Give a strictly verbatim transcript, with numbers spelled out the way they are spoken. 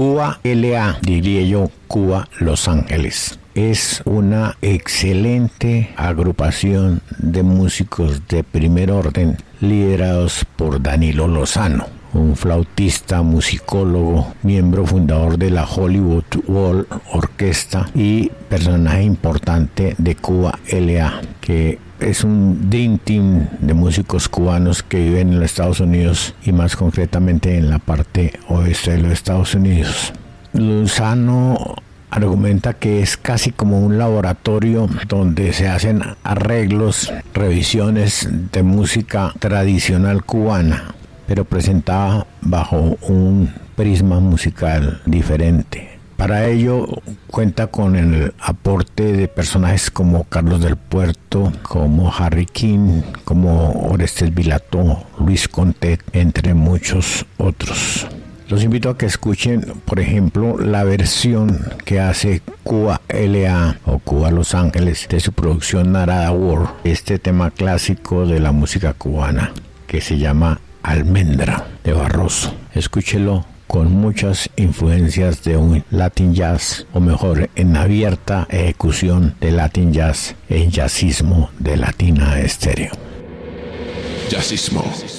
Cuba L A, diría yo, Cuba Los Ángeles. Es una excelente agrupación de músicos de primer orden liderados por Danilo Lozano, un flautista, musicólogo, miembro fundador de la Hollywood Bowl Orquesta y personaje importante de Cuba L A, que es un dream team de músicos cubanos que viven en los Estados Unidos y más concretamente en la parte oeste de los Estados Unidos. Lozano argumenta que es casi como un laboratorio donde se hacen arreglos, revisiones de música tradicional cubana, pero presentada bajo un prisma musical diferente. Para ello cuenta con el aporte de personajes como Carlos del Puerto, como Harry King, como Orestes Vilató, Luis Conté, entre muchos otros. Los invito a que escuchen, por ejemplo, la versión que hace Cuba L A o Cuba Los Ángeles de su producción Narada World, este tema clásico de la música cubana que se llama Almendra de Barroso. Escúchelo con muchas influencias de un Latin Jazz, o mejor, en abierta ejecución de Latin Jazz en jazzismo de Latina Estéreo. Jazzismo.